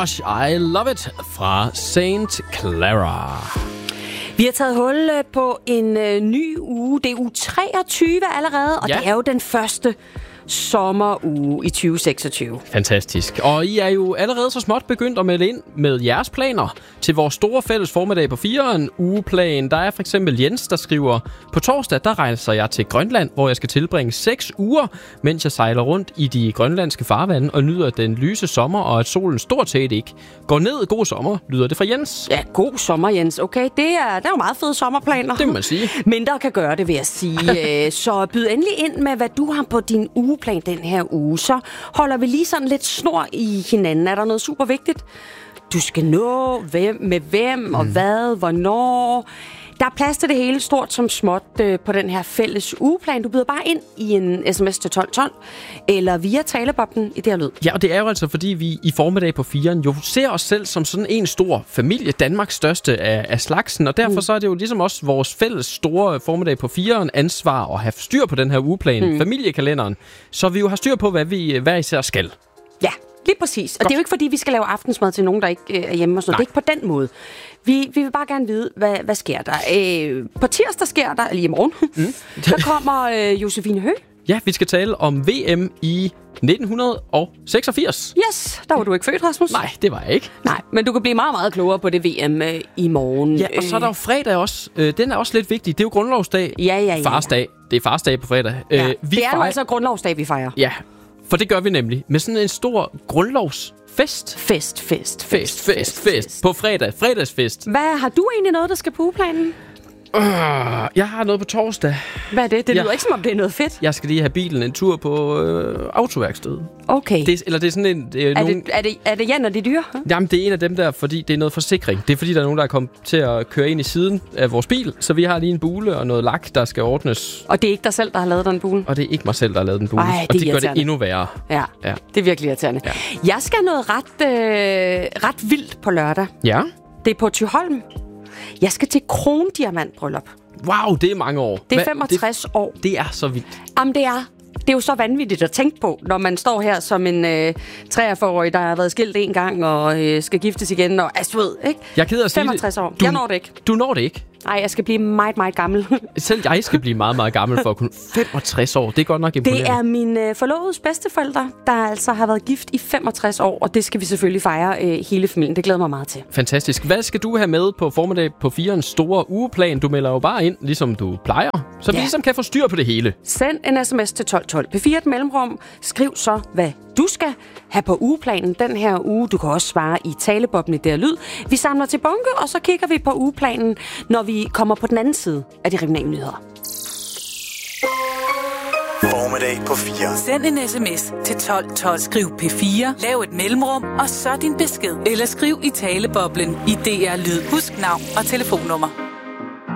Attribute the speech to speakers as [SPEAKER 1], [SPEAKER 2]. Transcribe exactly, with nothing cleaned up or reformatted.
[SPEAKER 1] Gosh, I Love It fra Saint Clara.
[SPEAKER 2] Vi har taget hul på en øh, ny uge. Det er uge treogtyve allerede, og ja. Det er jo den første sommeruge i tyve seksogtyve.
[SPEAKER 1] Fantastisk. Og I er jo allerede så småt begyndt at melde ind med jeres planer til vores store fælles formiddag på fireren ugeplan. Der er for eksempel Jens, der skriver: på torsdag, der rejser jeg til Grønland, hvor jeg skal tilbringe seks uger, mens jeg sejler rundt i de grønlandske farvande og nyder den lyse sommer, og at solen stort set ikke går ned. God sommer, lyder det fra Jens.
[SPEAKER 2] Ja, god sommer, Jens. Okay, det er, det er jo meget fede sommerplaner.
[SPEAKER 1] Det må man sige.
[SPEAKER 2] Mindre kan gøre det, vil jeg sige. Så byd endelig ind med, hvad du har på din ugeplan den her uge. Så holder vi lige sådan lidt snor i hinanden. Er der noget super vigtigt? Du skal nå hvem, med hvem mm. og hvad, hvornår. Der er plads til det hele, stort som småt, øh, på den her fælles ugeplan. Du byder bare ind i en sms til tolv tolv, eller via taleboblen i det her lyd.
[SPEAKER 1] Ja, og det er jo altså, fordi vi i formiddag på fireren jo ser os selv som sådan en stor familie, Danmarks største af, af slagsen, og derfor mm. så er det jo ligesom også vores fælles store formiddag på fireren ansvar at have styr på den her ugeplan, mm. familiekalenderen, så vi jo har styr på, hvad vi hver især skal.
[SPEAKER 2] Ja, lige præcis. Og Godt. Det er jo ikke, fordi vi skal lave aftensmad til nogen, der ikke øh, er hjemme og sådan. Det er ikke på den måde. Vi, vi vil bare gerne vide, hvad, hvad sker der. Øh, på tirsdag sker der, eller i morgen, mm. der kommer øh, Josefine Høgh.
[SPEAKER 1] Ja, vi skal tale om V M i nitten seksogfirs.
[SPEAKER 2] Yes, der var du ikke født, Rasmus.
[SPEAKER 1] Nej, det var jeg ikke.
[SPEAKER 2] Nej, men du kan blive meget, meget klogere på det V M øh, i morgen.
[SPEAKER 1] Ja, og så er der jo fredag også. Øh, den er også lidt vigtig. Det er jo grundlovsdag.
[SPEAKER 2] Ja, ja, ja.
[SPEAKER 1] Farsdag. Det er farsdag på fredag.
[SPEAKER 2] Ja,
[SPEAKER 1] øh, vi
[SPEAKER 2] det er
[SPEAKER 1] fejrer...
[SPEAKER 2] jo altså grundlovsdag, vi fejrer.
[SPEAKER 1] Ja, for det gør vi nemlig med sådan en stor grundlovs Fest.
[SPEAKER 2] Fest, fest,
[SPEAKER 1] fest, fest, fest, fest. På fredag. Fredagsfest.
[SPEAKER 2] Hvad, har du egentlig noget, der skal på ugeplanen?
[SPEAKER 1] Uh, jeg har noget på torsdag.
[SPEAKER 2] Hvad er det? Det lyder
[SPEAKER 1] jeg,
[SPEAKER 2] ikke, som om det er noget fedt.
[SPEAKER 1] Jeg skal lige have bilen en tur på øh, autoværkstedet.
[SPEAKER 2] Okay.
[SPEAKER 1] Det, eller det er sådan en... Øh,
[SPEAKER 2] er,
[SPEAKER 1] nogen...
[SPEAKER 2] det, er, det, er det Jan og de dyr?
[SPEAKER 1] Jamen, det er en af dem der, fordi det er noget forsikring. Det er fordi, der er nogen, der er kommet til at køre ind i siden af vores bil. Så vi har lige en bule og noget lak, der skal ordnes.
[SPEAKER 2] Og det er ikke dig selv, der har lavet den bule?
[SPEAKER 1] Og det er ikke mig selv, der har lavet den bule.
[SPEAKER 2] Ej, det
[SPEAKER 1] og det
[SPEAKER 2] irriterende.
[SPEAKER 1] gør det endnu værre.
[SPEAKER 2] Ja, ja. Det er virkelig irriterende. Ja. Jeg skal noget ret, øh, ret vildt på lørdag.
[SPEAKER 1] Ja?
[SPEAKER 2] Det er på Thyholm. Jeg skal til krondiamantbryllup.
[SPEAKER 1] Wow, det er mange år.
[SPEAKER 2] Det er femogtres
[SPEAKER 1] det,
[SPEAKER 2] år.
[SPEAKER 1] Det er så vildt.
[SPEAKER 2] Jamen, det er... Det er jo så vanvittigt at tænke på, når man står her som en øh, treogfyrre-årig, der har været skilt en gang og øh, skal giftes igen. Og altså, ved, ikke?
[SPEAKER 1] Jeg er ked af at sige
[SPEAKER 2] femogtres år.
[SPEAKER 1] Du,
[SPEAKER 2] jeg når det ikke.
[SPEAKER 1] Du når det ikke?
[SPEAKER 2] Nej, jeg skal blive meget, meget gammel.
[SPEAKER 1] Selv jeg skal blive meget, meget gammel for at kunne... femogtres år, det er godt nok imponerende.
[SPEAKER 2] Det er min øh, forlovedes bedsteforældre, der altså har været gift i femogtres år, og det skal vi selvfølgelig fejre øh, hele familien. Det glæder mig meget til.
[SPEAKER 1] Fantastisk. Hvad skal du have med på formiddag på firens store ugeplan? Du melder jo bare ind, ligesom du plejer, så vi ja. ligesom kan få styr på det hele.
[SPEAKER 2] Send en sms til tolv tolv. P fire et mellemrum. Skriv så, hvad du skal have på ugeplanen den her uge. Du kan også svare i taleboblen i der lyd. Vi samler til bunke, og så kigger vi på ugeplanen, når vi kommer på den anden side af de regionale nyheder.
[SPEAKER 3] Formiddag på fire.
[SPEAKER 4] Send en sms til tolv tolv. Skriv P fire. Lav et mellemrum, og så din besked. Eller skriv i taleboblen i D R Lyd. Husk navn og telefonnummer.